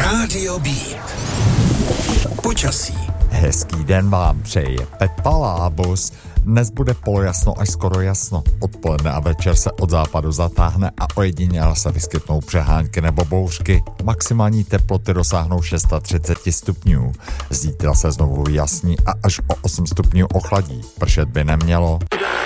Rádio Beat. Počasí. Hezký den vám přeje Pepa Lábus. Dnes bude polojasno až skoro jasno. Odpoledne a večer se od západu zatáhne a ojediněle se vyskytnou přehánky nebo bouřky. Maximální teploty dosáhnou 630 stupňů. Zítra se znovu jasní a až o 8 stupňů ochladí. Pršet by nemělo.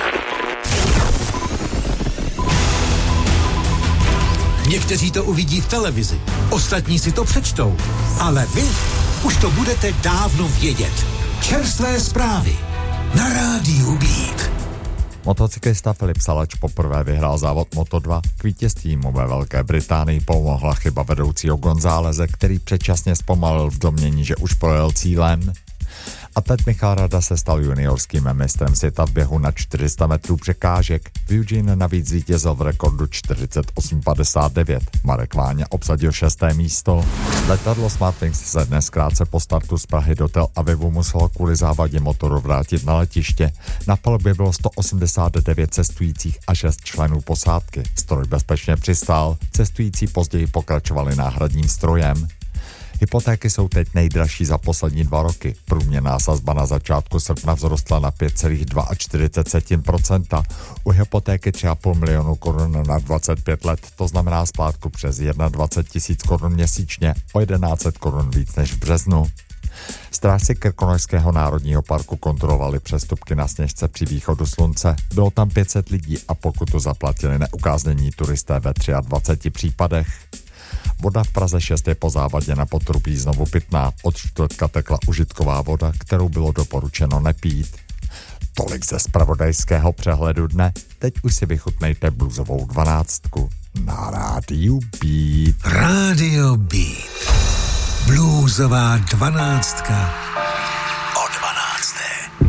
Někteří to uvidí v televizi, ostatní si to přečtou, ale vy už to budete dávno vědět. Čerstvé zprávy na Rádiu Beat. Motocyklista Filip Salač poprvé vyhrál závod Moto2. K vítězství mu ve Velké Británii pomohla chyba vedoucího Gonzáleze, který předčasně zpomalil v domnění, že už projel cílem. Atlet Michal Rada se stal juniorským mistrem světa v běhu na 400 metrů překážek. V Eugene navíc zvítězil v rekordu 48,59. Marek Váňa obsadil 6. místo. Letadlo Smartwings se dnes krátce po startu z Prahy do Tel Avivu muselo kvůli závadě motoru vrátit na letiště. Na palubě bylo 189 cestujících a 6 členů posádky. Stroj bezpečně přistál. Cestující později pokračovali náhradním strojem. Hypotéky jsou teď nejdražší za poslední 2 roky. Průměrná sazba na začátku srpna vzrostla na 5,42%. U hypotéky 3,5 milionu korun na 25 let, to znamená splátku přes 21 tisíc korun měsíčně, o 1100 korun víc než v březnu. Strážci Krkonošského národního parku kontrolovali přestupky na Sněžce při východu slunce. Bylo tam 500 lidí a pokutu zaplatili neukáznění turisté ve 23 případech. Voda v Praze 6 je po závadě na potrubí znovu pitná. Od čtvrtka tekla užitková voda, kterou bylo doporučeno nepít. Tolik ze zpravodajského přehledu dne. Teď už si vychutnejte bluesovou 12 na Rádiu Beat. Rádio Beat. Bluesová 12